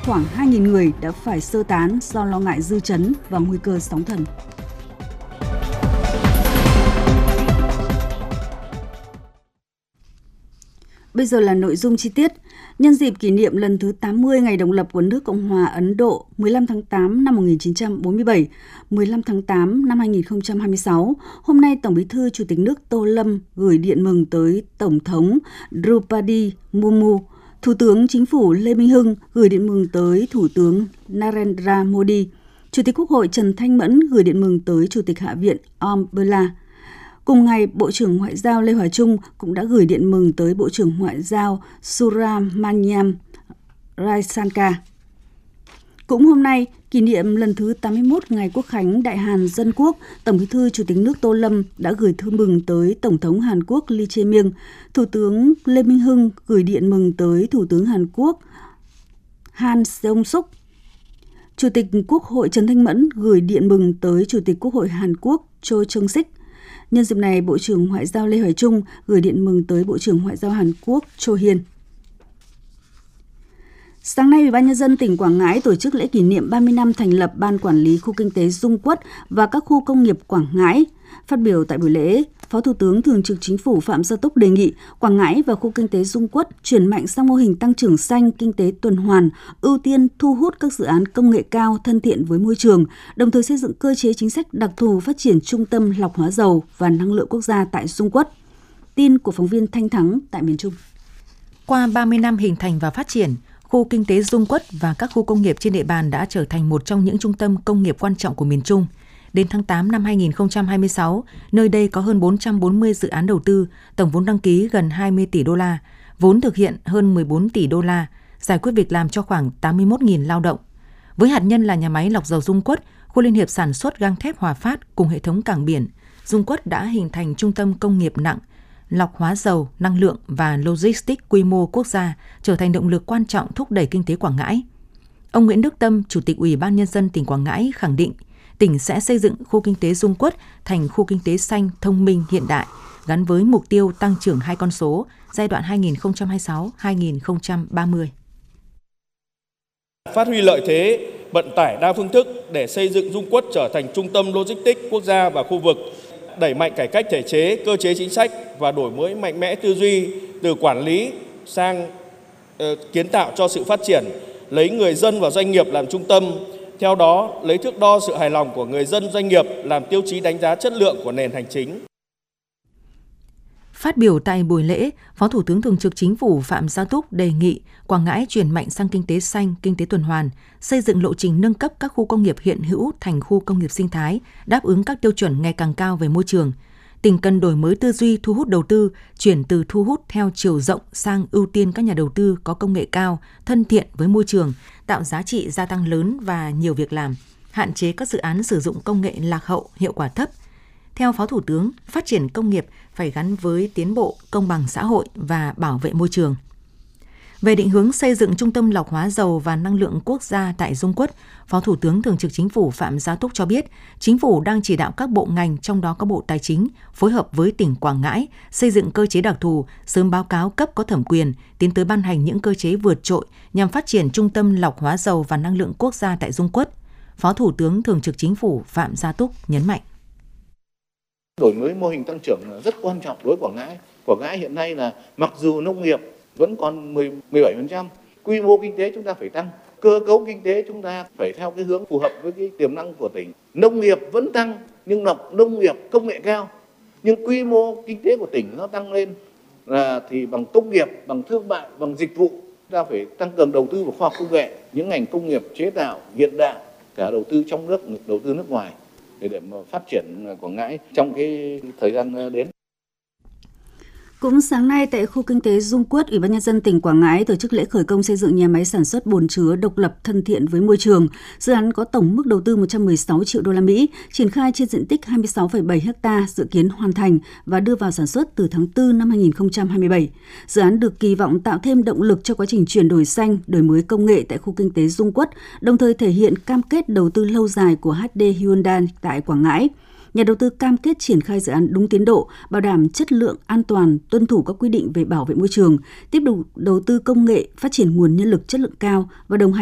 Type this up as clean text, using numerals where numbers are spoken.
khoảng 2.000 người đã phải sơ tán do lo ngại dư chấn và nguy cơ sóng thần. Bây giờ là nội dung chi tiết. Nhân dịp kỷ niệm lần thứ 80 ngày độc lập của nước Cộng hòa Ấn Độ 15 tháng 8 năm 1947, 15 tháng 8 năm 2026, hôm nay Tổng Bí thư Chủ tịch nước Tô Lâm gửi điện mừng tới Tổng thống Draupadi Murmu, Thủ tướng Chính phủ Lê Minh Hưng gửi điện mừng tới Thủ tướng Narendra Modi, Chủ tịch Quốc hội Trần Thanh Mẫn gửi điện mừng tới Chủ tịch Hạ viện Om Birla. Cùng ngày, Bộ trưởng Ngoại giao Lê Hoài Trung cũng đã gửi điện mừng tới Bộ trưởng Ngoại giao Subrahmanyam Jaishankar. Cũng hôm nay, kỷ niệm lần thứ 81 ngày Quốc khánh Đại Hàn Dân Quốc, Tổng Bí thư Chủ tịch nước Tô Lâm đã gửi thư mừng tới Tổng thống Hàn Quốc Lee Jae-myung. Thủ tướng Lê Minh Hưng gửi điện mừng tới Thủ tướng Hàn Quốc Han Seong-suk. Chủ tịch Quốc hội Trần Thanh Mẫn gửi điện mừng tới Chủ tịch Quốc hội Hàn Quốc Cho Chung-sik. Nhân dịp này, Bộ trưởng Ngoại giao Lê Hoài Trung gửi điện mừng tới Bộ trưởng Ngoại giao Hàn Quốc Cho Hiên. Sáng nay, Ủy ban Nhân dân tỉnh Quảng Ngãi tổ chức lễ kỷ niệm 30 năm thành lập Ban Quản lý Khu Kinh tế Dung Quất và các khu công nghiệp Quảng Ngãi. Phát biểu tại buổi lễ, Phó Thủ tướng Thường trực Chính phủ Phạm Gia Túc đề nghị Quảng Ngãi và khu kinh tế Dung Quất chuyển mạnh sang mô hình tăng trưởng xanh, kinh tế tuần hoàn, ưu tiên thu hút các dự án công nghệ cao thân thiện với môi trường, đồng thời xây dựng cơ chế chính sách đặc thù phát triển trung tâm lọc hóa dầu và năng lượng quốc gia tại Dung Quất. Tin của phóng viên Thanh Thắng tại miền Trung. Qua 30 năm hình thành và phát triển, khu kinh tế Dung Quất và các khu công nghiệp trên địa bàn đã trở thành một trong những trung tâm công nghiệp quan trọng của miền Trung. Đến tháng 8 năm 2026, nơi đây có hơn 440 dự án đầu tư, tổng vốn đăng ký gần 20 tỷ đô la, vốn thực hiện hơn 14 tỷ đô la, giải quyết việc làm cho khoảng 81.000 lao động. Với hạt nhân là nhà máy lọc dầu Dung Quất, khu liên hiệp sản xuất gang thép Hòa Phát cùng hệ thống cảng biển, Dung Quất đã hình thành trung tâm công nghiệp nặng, lọc hóa dầu, năng lượng và logistics quy mô quốc gia, trở thành động lực quan trọng thúc đẩy kinh tế Quảng Ngãi. Ông Nguyễn Đức Tâm, Chủ tịch Ủy ban Nhân dân tỉnh Quảng Ngãi khẳng định, tỉnh sẽ xây dựng khu kinh tế Dung Quất thành khu kinh tế xanh, thông minh, hiện đại, gắn với mục tiêu tăng trưởng 2 con số giai đoạn 2026-2030. Phát huy lợi thế vận tải đa phương thức để xây dựng Dung Quất trở thành trung tâm logistics quốc gia và khu vực, đẩy mạnh cải cách thể chế, cơ chế chính sách và đổi mới mạnh mẽ tư duy từ quản lý sang kiến tạo cho sự phát triển, lấy người dân và doanh nghiệp làm trung tâm. Theo đó, lấy thước đo sự hài lòng của người dân doanh nghiệp làm tiêu chí đánh giá chất lượng của nền hành chính. Phát biểu tại buổi lễ, Phó Thủ tướng Thường trực Chính phủ Phạm Gia Túc đề nghị Quảng Ngãi chuyển mạnh sang kinh tế xanh, kinh tế tuần hoàn, xây dựng lộ trình nâng cấp các khu công nghiệp hiện hữu thành khu công nghiệp sinh thái, đáp ứng các tiêu chuẩn ngày càng cao về môi trường. Tỉnh cần đổi mới tư duy thu hút đầu tư, chuyển từ thu hút theo chiều rộng sang ưu tiên các nhà đầu tư có công nghệ cao, thân thiện với môi trường, tạo giá trị gia tăng lớn và nhiều việc làm, hạn chế các dự án sử dụng công nghệ lạc hậu, hiệu quả thấp. Theo Phó Thủ tướng, phát triển công nghiệp phải gắn với tiến bộ, công bằng xã hội và bảo vệ môi trường. Về định hướng xây dựng trung tâm lọc hóa dầu và năng lượng quốc gia tại Dung Quất, Phó Thủ tướng Thường trực Chính phủ Phạm Gia Túc cho biết, Chính phủ đang chỉ đạo các bộ ngành, trong đó có Bộ Tài chính, phối hợp với tỉnh Quảng Ngãi, xây dựng cơ chế đặc thù, sớm báo cáo cấp có thẩm quyền, tiến tới ban hành những cơ chế vượt trội nhằm phát triển trung tâm lọc hóa dầu và năng lượng quốc gia tại Dung Quất. Phó Thủ tướng Thường trực Chính phủ Phạm Gia Túc nhấn mạnh. Đổi mới mô hình tăng trưởng là rất quan trọng đối với Quảng Ngãi. Quảng Ngãi hiện nay là mặc dù nông nghiệp vẫn còn 17%, quy mô kinh tế chúng ta phải tăng, cơ cấu kinh tế chúng ta phải theo cái hướng phù hợp với cái tiềm năng của tỉnh. Nông nghiệp vẫn tăng nhưng là nông nghiệp công nghệ cao, nhưng quy mô kinh tế của tỉnh nó tăng lên là thì bằng công nghiệp, bằng thương mại, bằng dịch vụ. Chúng ta phải tăng cường đầu tư vào khoa học công nghệ, những ngành công nghiệp chế tạo hiện đại, cả đầu tư trong nước, đầu tư nước ngoài để mà phát triển Quảng Ngãi trong cái thời gian đến. Cũng sáng nay tại khu kinh tế Dung Quất, Ủy ban Nhân dân tỉnh Quảng Ngãi tổ chức lễ khởi công xây dựng nhà máy sản xuất bồn chứa độc lập thân thiện với môi trường. Dự án có tổng mức đầu tư 116 triệu đô la Mỹ, triển khai trên diện tích 26,7 ha, dự kiến hoàn thành và đưa vào sản xuất từ tháng 4 năm 2027. Dự án được kỳ vọng tạo thêm động lực cho quá trình chuyển đổi xanh, đổi mới công nghệ tại khu kinh tế Dung Quất, đồng thời thể hiện cam kết đầu tư lâu dài của HD Hyundai tại Quảng Ngãi. Nhà đầu tư cam kết triển khai dự án đúng tiến độ, bảo đảm chất lượng, an toàn, tuân thủ các quy định về bảo vệ môi trường, tiếp tục đầu tư công nghệ, phát triển nguồn nhân lực chất lượng cao và đồng hành